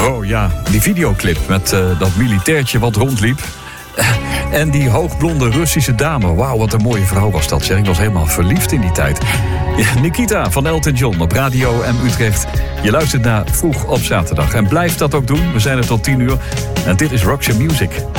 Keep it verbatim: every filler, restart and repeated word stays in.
Oh ja, die videoclip met uh, dat militairtje wat rondliep. En die hoogblonde Russische dame. Wauw, wat een mooie vrouw was dat. Zeg, ik was helemaal verliefd in die tijd. Ja, Nikita van Elton John op Radio M Utrecht. Je luistert naar Vroeg op zaterdag. En blijf dat ook doen. We zijn er tot tien uur. En dit is Roxy Music.